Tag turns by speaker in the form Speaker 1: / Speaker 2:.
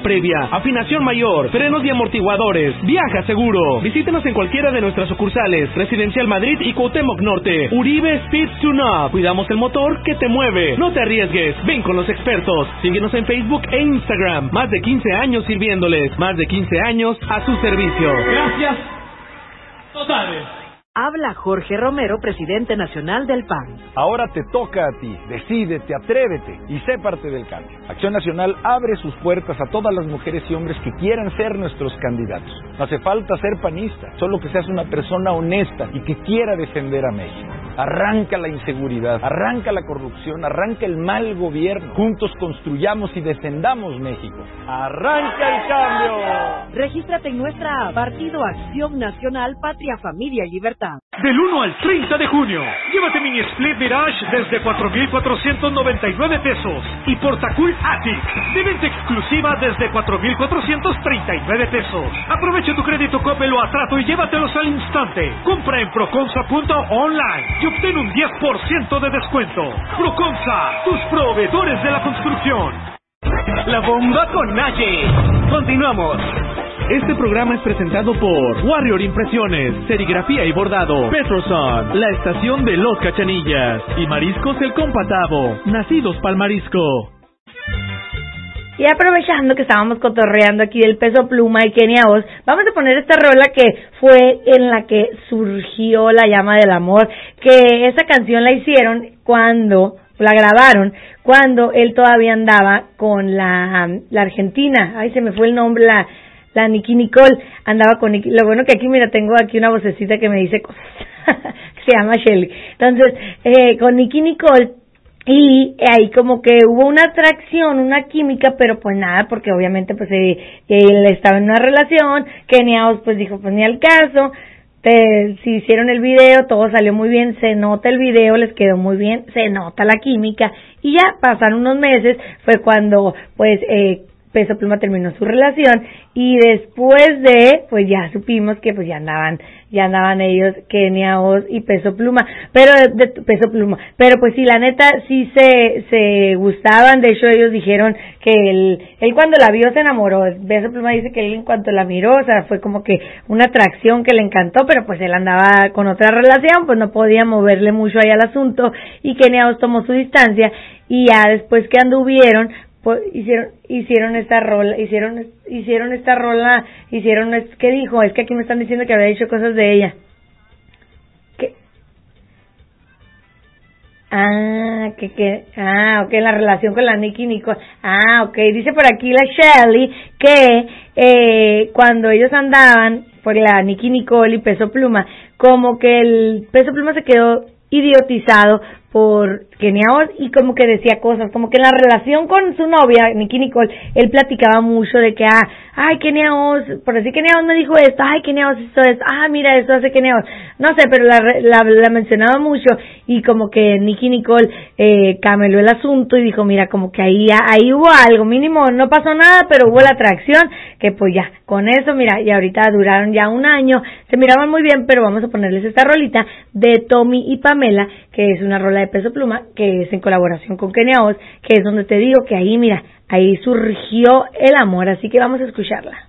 Speaker 1: previa, afinación mayor, frenos y amortiguadores. Viaja seguro. Visítenos en cualquiera de nuestras sucursales, Residencial Madrid y Cuauhtémoc Norte. Uribe Speed Tune Up. Cuidamos el motor que te mueve. No te arriesgues. Ven con los expertos. Síguenos en Facebook e Instagram. Más de 15 años sirviéndoles. Más de 15 años a su servicio.
Speaker 2: Gracias. Totales.
Speaker 3: Habla Jorge Romero, presidente nacional del PAN.
Speaker 4: Ahora te toca a ti. Decídete, atrévete y sé parte del cambio. Acción Nacional abre sus puertas a todas las mujeres y hombres que quieran ser nuestros candidatos. No hace falta ser panista, solo que seas una persona honesta y que quiera defender a México. Arranca la inseguridad, arranca la corrupción, arranca el mal gobierno. Juntos construyamos y defendamos México. ¡Arranca el cambio!
Speaker 3: Regístrate en nuestra app, Partido Acción Nacional, Patria, Familia y Libertad.
Speaker 5: Del 1 al 30 de junio, llévate Mini Split Mirage desde 4,499 pesos y Portacool Attic de venta exclusiva desde 4,439 pesos. Aprovecha tu crédito Coppel o Atrato y llévatelos al instante. Compra en Proconsa.online y obtén un 10% de descuento. Proconsa, tus proveedores de la construcción.
Speaker 1: La bomba con Naye. Continuamos. Este programa es presentado por Warrior Impresiones, Serigrafía y Bordado, Petroson, la estación de Los Cachanillas y Mariscos El Compatavo, nacidos pa'l marisco.
Speaker 6: Y aprovechando que estábamos cotorreando aquí del Peso Pluma y Kenia Oz, vamos a poner esta rola que fue en la que surgió la llama del amor, que esa canción la hicieron la grabaron cuando él todavía andaba con la argentina, ay se me fue el nombre, la Nicki Nicole, andaba con Nicki. Lo bueno que aquí, mira, tengo aquí una vocecita que me dice cosas, se llama Shelly. Entonces, con Nicki Nicole, y ahí como que hubo una atracción, una química, pero pues nada, porque obviamente pues él estaba en una relación, Kenia Oz pues dijo, pues ni al caso, si hicieron el video, todo salió muy bien, se nota el video, les quedó muy bien, se nota la química, y ya pasaron unos meses, fue cuando pues Peso Pluma terminó su relación, y después pues ya supimos que pues ya andaban ellos, Kenia Oz y Peso Pluma, pero pues sí, la neta sí se gustaban. De hecho ellos dijeron que él cuando la vio se enamoró. Peso Pluma dice que él en cuanto la miró, o sea, fue como que una atracción que le encantó, pero pues él andaba con otra relación, pues no podía moverle mucho ahí al asunto, y Kenia Oz tomó su distancia, y ya después que anduvieron, pues hicieron esta rola, ¿qué dijo? Es que aquí me están diciendo que había dicho cosas de ella. ¿Qué? Ok, la relación con la Nicki Nicole. Ok, dice por aquí la Shelly que cuando ellos andaban, por la Nicki Nicole y Peso Pluma, como que el Peso Pluma se quedó idiotizado por Kenia Oz y como que decía cosas, como que en la relación con su novia, Nicki Nicole, él platicaba mucho de que, Kenia Oz, por decir Kenia Oz me dijo esto, Kenia Oz hizo esto, mira, esto hace Kenia Oz, no sé, pero la mencionaba mucho, y como que Nicki Nicole cameló el asunto y dijo, mira, como que ahí hubo algo, mínimo, no pasó nada, pero hubo la atracción, que pues ya, con eso, mira, y ahorita duraron ya un año, se miraban muy bien, pero vamos a ponerles esta rolita de Tommy y Pamela, que es una rola de Peso Pluma, que es en colaboración con Kenia Oz, que es donde te digo que ahí, mira, ahí surgió el amor, así que vamos a escucharla.